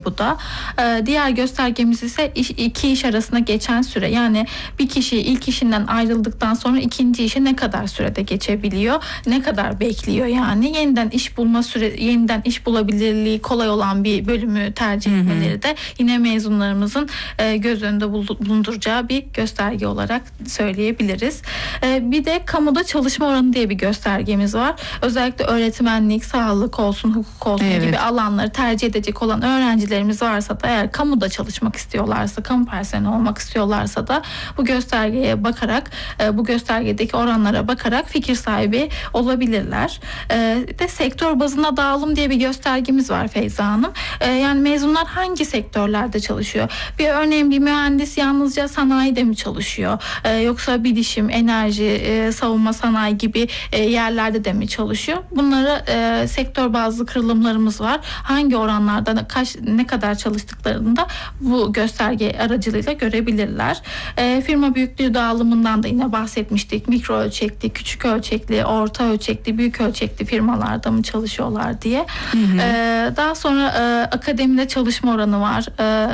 bu da. Diğer göstergemiz ise iki iş arasında geçen süre. Yani bir kişi ilk işinden ayrıldıktan sonra ikinci işe ne kadar sürede geçebiliyor, ne kadar bekliyor yani. Yeniden iş bulabilirliği kolay olan bir bölümü tercih etmeleri de yine mezunlarımızın göz önünde bulunduracağı bir gösterge olarak söyleyebiliriz. Bir de kamuda çalışma oranı diye bir göstergemiz var. Özellikle öğretmenlik, sağlık olsun, hukuk olsun gibi alanları tercih edecek olan öğrencilerimiz varsa da, eğer kamuda çalışmak istiyorlarsa, kamu personeli olmak istiyorlarsa da bu göstergeye bakarak, bu göstergedeki oranlara bakarak fikir sahibi olabilirler. De sektör bazında dağılım diye bir göstergemiz var Feyza Hanım. Yani mezunlar hangi sektörlerde çalışıyor? Örneğin bir mühendis yalnızca sanayide mi çalışıyor? Yoksa bilişim, enerji, savunma sanayi gibi yerlerde de mi çalışıyor? Bunları sektör bazlı kırılımlarımız var. Hangi oranlarda ne kadar çalıştıklarını da bu gösterge aracılığıyla görebilirler. Firma büyüklüğü dağılımından da yine bahsetmiştik. Mikro ölçekli, küçük ölçekli, orta ölçekli, büyük ölçekli firmalarda mı çalışıyorlar diye. Daha sonra akademide çalışma oranı var.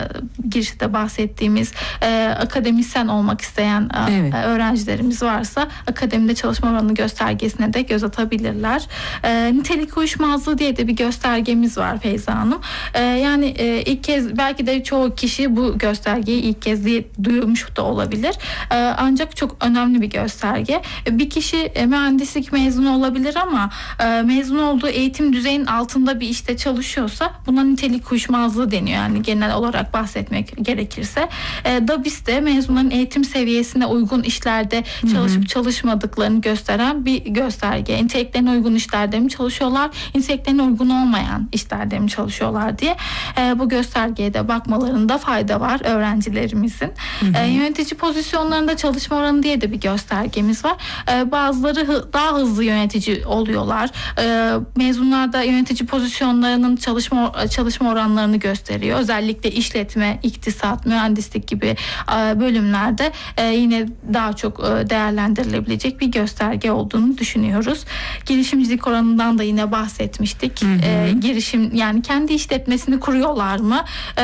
Girişte bahsettiğimiz akademisyen olmak isteyen öğrencilerimiz varsa akademide çalışma oranı göstergesine de göz atabilirler. Nitelik uyuşmazlığı diye de bir göstergemiz var Feyza Hanım. Yani ilk kez, belki de çoğu kişi bu göstergeyi ilk kez duymuş da olabilir. Ancak çok önemli bir gösterge. Bir kişi mühendislik mezunu olabilir ama mezun olduğu eğitim düzeyinin altında bir işte çalışıyorsa buna nitelik uyuşmazlığı deniyor. Yani genel olarak bahsetmek gerekirse. DABİS'te mezunların eğitim seviyesine uygun işlerde çalışıp çalışmadıklarını gösteren bir gösterge. Niteliklerine uygun işlerde mi çalışıyorlar, niteliklerine uygun olmayan işlerde mi çalışıyorlar diye bu göstergeye de bakmalarında fayda var öğrencilerimizin. Yönetici pozisyonlarında çalışma oranı diye de bir göstergemiz var. Bazıları daha hızlı yönetici oluyorlar. Mezunlar da yönetici pozisyonlarının çalışma oranlarını gösteriyor. Özellikle işletme, iktisat, mühendislik gibi bölümlerde yine daha çok değerlendirilebilecek bir gösterge olduğunu düşünüyoruz. Girişimcilik oranından da yine bahsetmiştik. Girişim, yani kendi işletmesini kuruyorlar mı?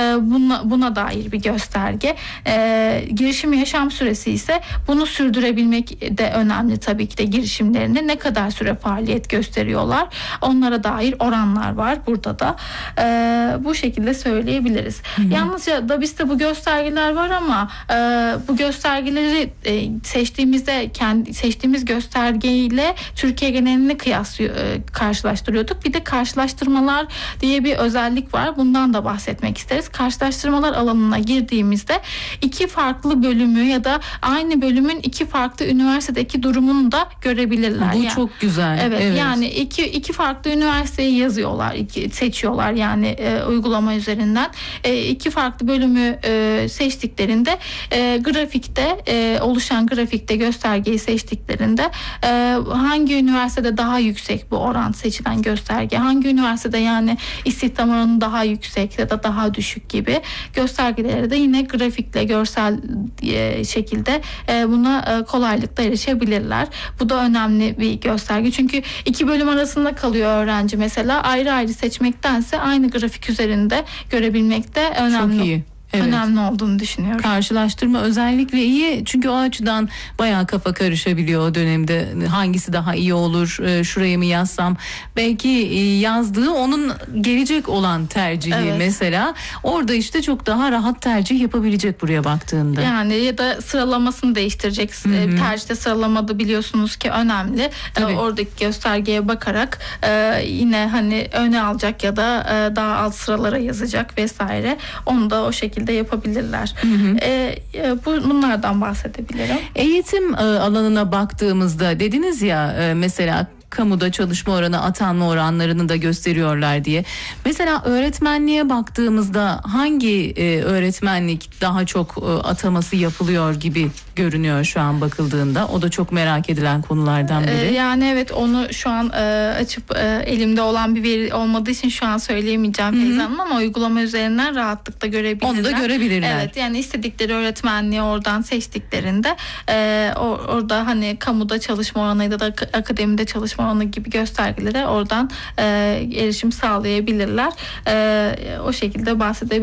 Buna dair bir gösterge. Girişim yaşam süresi ise bunu sürdürebilmek de önemli tabii ki de girişimlerini. Ne kadar süre faaliyet gösteriyorlar? Onlara dair oranlar var burada da. Bu şekilde söyleyebiliriz. Yalnızca DABİS'te bu göstergeler var ama bu göstergeleri seçtiğimiz göstergeyle Türkiye genelini karşılaştırıyorduk. Bir de karşılaştırmalar diye bir özellik var. Bundan da bahsetmek isteriz. Karşılaştırmalar alanına girdiğimizde iki farklı bölümü ya da aynı bölümün iki farklı üniversitedeki durumunu da görebilirler. Bu çok güzel. Evet. Yani iki farklı üniversiteyi yazıyorlar, seçiyorlar yani uygulama üzerinden. İki farklı bölümü seçtiklerinde grafikte oluşan grafikte göstergeyi seçtiklerinde hangi üniversitede daha yüksek bu oran, seçilen gösterge, hangi üniversitede yani istihdam oranı daha yüksek ya da daha düşük gibi göstergelere de yine grafikle, görsel şekilde buna kolaylıkla erişebilirler. Bu da önemli bir gösterge. Çünkü iki bölüm arasında kalıyor öğrenci mesela. Ayrı ayrı seçmektense aynı grafik üzerinde görebilmek de önemli. Çok iyi. Evet. Önemli olduğunu düşünüyorum. Karşılaştırma özellikle iyi, çünkü o açıdan bayağı kafa karışabiliyor o dönemde. Hangisi daha iyi olur, şuraya mı yazsam? Belki yazdığı onun gelecek olan tercihi mesela. Orada işte çok daha rahat tercih yapabilecek buraya baktığında. Yani ya da sıralamasını değiştirecek. Tercihte sıralamada biliyorsunuz ki önemli. Oradaki göstergeye bakarak yine hani öne alacak ya da daha alt sıralara yazacak vesaire. Onu da o şekilde yapabilirler. Bunlardan bahsedebilirim. Eğitim alanına baktığımızda dediniz ya mesela kamuda çalışma oranı, atanma oranlarını da gösteriyorlar diye. Mesela öğretmenliğe baktığımızda hangi öğretmenlik daha çok ataması yapılıyor gibi görünüyor şu an bakıldığında? O da çok merak edilen konulardan biri. Yani evet, onu şu an açıp elimde olan bir veri olmadığı için şu an söyleyemeyeceğim Feyza Hanım, ama uygulama üzerinden rahatlıkla görebilirler. Onu da görebilirler. Evet, yani istedikleri öğretmenliği oradan seçtiklerinde orada hani kamuda çalışma oranı ya da akademide çalışma puanı gibi göstergelere oradan erişim sağlayabilirler. O şekilde bahsedebilirim.